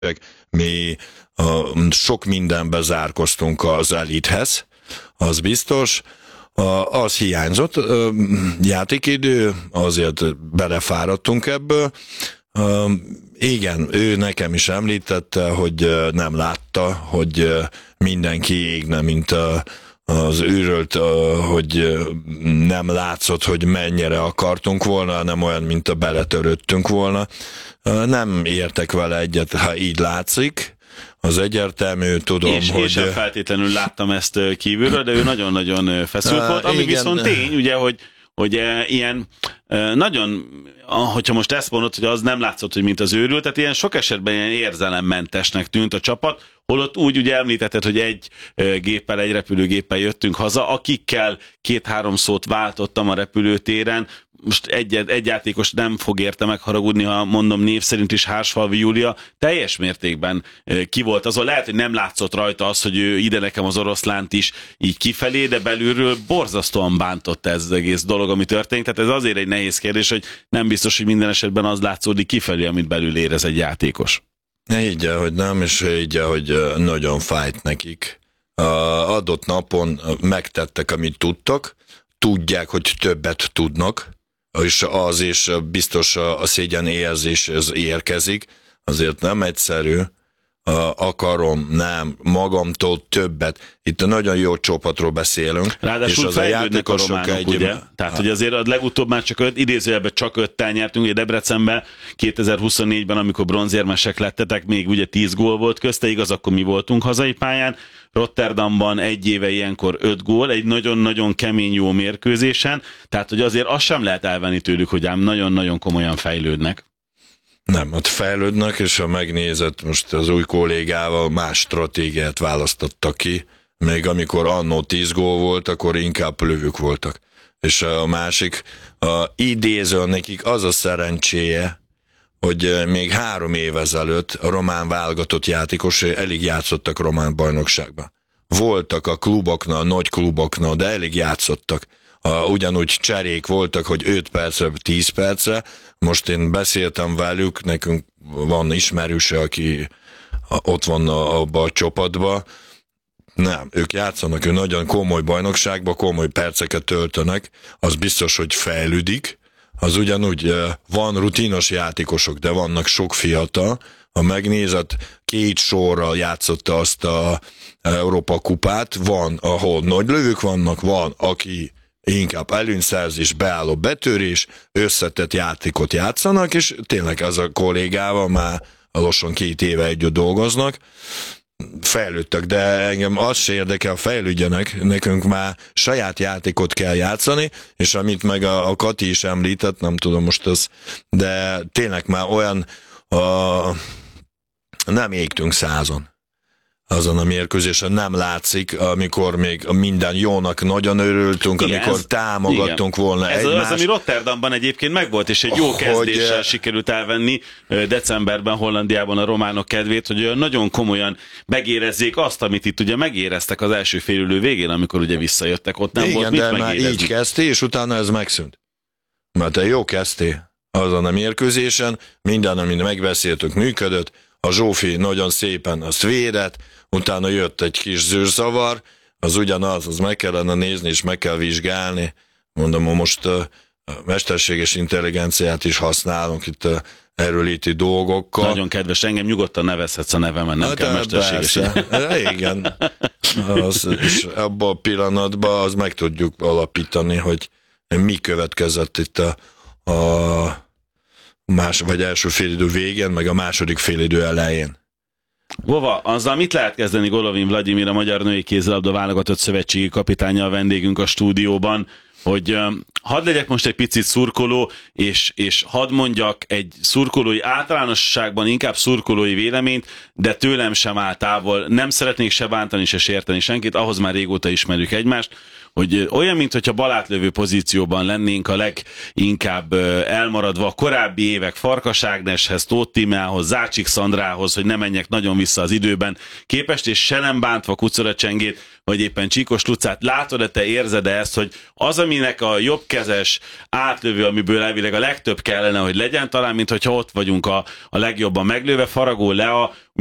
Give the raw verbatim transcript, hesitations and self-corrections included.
Mi uh, sok mindenbe zárkoztunk az elithez, az biztos. Uh, az hiányzott, uh, játékidő, azért belefáradtunk ebből. Uh, igen, ő nekem is említette, hogy uh, nem látta, hogy uh, mindenki égne, mint uh, az őrölt, uh, hogy uh, nem látszott, hogy mennyire akartunk volna, hanem olyan, mint a beletörődtünk volna. Uh, nem értek vele egyet, ha így látszik. Az egyértelmű, tudom, és, hogy... És sem feltétlenül láttam ezt kívülről, de ő nagyon-nagyon feszült volt, ami igen. Viszont tény, ugye, hogy, hogy ilyen nagyon, hogyha most ezt mondod, hogy az nem látszott, hogy mint az őrült, tehát ilyen sok esetben ilyen érzelemmentesnek tűnt a csapat, holott úgy ugye említetted, hogy egy géppel, egy repülőgéppel jöttünk haza, akikkel két-három szót váltottam a repülőtéren, most egy, egy játékos nem fog érte megharagudni, ha mondom név szerint is, Hársfalvi Júlia teljes mértékben ki volt azon. Lehet, hogy nem látszott rajta az, hogy ő ide nekem az oroszlánt is így kifelé, de belülről borzasztóan bántott ez az egész dolog, ami történt. Tehát ez azért egy nehéz kérdés, hogy nem biztos, hogy minden esetben az látszódik kifelé, amit belül érez egy játékos. Így, hogy nem, és így, hogy nagyon fájt nekik. A adott napon megtettek, amit tudtak, tudják, hogy többet tudnak, és az is biztos a szégyen érzés ez érkezik, azért nem egyszerű, akarom, nem, magamtól többet. Itt nagyon jó csapatról beszélünk. Ráadásul és fejlődnek a románok, egy... ugye? Tehát, hogy azért a legutóbb már csak öt, idézőjelben csak öttel nyertünk, ugye Debrecenben kétezer-huszonnégyben, amikor bronzérmesek lettetek, még ugye tíz gól volt közte, igaz, akkor mi voltunk hazai pályán. Rotterdamban egy éve ilyenkor öt gól, egy nagyon-nagyon kemény jó mérkőzésen, tehát, hogy azért azt sem lehet elvenni tőlük, hogy ám nagyon-nagyon komolyan fejlődnek. Nem, ott fejlődnek, és ha megnézed, most az új kollégával más stratégiát választottak ki, még amikor annó tíz gól volt, akkor inkább lövők voltak. És a másik, a idéző nekik az a szerencséje, hogy még három év ezelőtt a román válogatott játékos elég játszottak román bajnokságban. Voltak a kluboknál, a nagy kluboknál, de elég játszottak. A, ugyanúgy cserék voltak, hogy öt percre, tíz percre. Most én beszéltem velük, nekünk van ismerőse, aki ott van abban a csapatban. Nem, ők játszanak, ők nagyon komoly bajnokságban, komoly perceket töltenek, az biztos, hogy fejlődik. Az ugyanúgy van rutinos játékosok, de vannak sok fiatal. Ha megnézed, két sorral játszotta azt a Európa kupát, van, ahol nagy lövők vannak, van, aki inkább előnyszerzés, beálló betörés, összetett játékot játszanak, és tényleg az a kollégával már lassan két éve együtt dolgoznak, fejlődtek, de engem az se érdekel, fejlődjenek, nekünk már saját játékot kell játszani, és amit meg a, a Kati is említett, nem tudom most az, de tényleg már olyan a, nem égtünk százon azon a mérkőzésen, nem látszik, amikor még minden jónak nagyon örültünk, igen, amikor ez, támogattunk igen. volna ez egymást. Ez, ami Rotterdamban egyébként megvolt, és egy jó kezdéssel hogy, sikerült elvenni decemberben Hollandiában a románok kedvét, hogy nagyon komolyan megérezzék azt, amit itt ugye megéreztek az első félidő végén, amikor ugye visszajöttek, ott nem igen, volt mit de megérezni. Már így kezdté, és utána ez megszűnt. Mert te jó kezdtél azon a mérkőzésen, minden, amit megbeszéltük, működött, a Zsófi nagyon szépen azt védett, utána jött egy kis zűrzavar, az ugyanaz, az meg kellene nézni, és meg kell vizsgálni. Mondom, most uh, mesterséges intelligenciát is használunk itt uh, erőlíti dolgokkal. Nagyon kedves, engem nyugodtan nevezhetsz a nevemen, nem hát, kell mesterséges. Igen. Az, és abban a pillanatban az meg tudjuk alapítani, hogy mi következett itt a, a más, vagy első félidő végén, meg a második félidő elején. Vova, azzal mit lehet kezdeni Golovin Vladimir, a Magyar Női Kézilabda Válogatott Szövetségi kapitánya, a vendégünk a stúdióban, hogy um, hadd legyek most egy picit szurkoló, és, és hadd mondjak egy szurkolói általánosságban inkább szurkolói véleményt, de tőlem sem áll távol. Nem szeretnék se bántani, se sérteni senkit, ahhoz már régóta ismerjük egymást, hogy olyan, mintha balátlövő pozícióban lennénk a leginkább elmaradva a korábbi évek Farkas Ágneshez, Tóth Tímeához, Zácsik Szandrához, hogy ne menjek nagyon vissza az időben képest, és se nem bántva Kucora Csengét, vagy éppen Csíkos Lucát. Látod-e, te érzed-e ezt, hogy az, aminek a jobb többkezes átlövő, amiből elvileg a legtöbb kellene, hogy legyen, talán, mint hogyha ott vagyunk a, a legjobban meglőve, Faragó, Lea,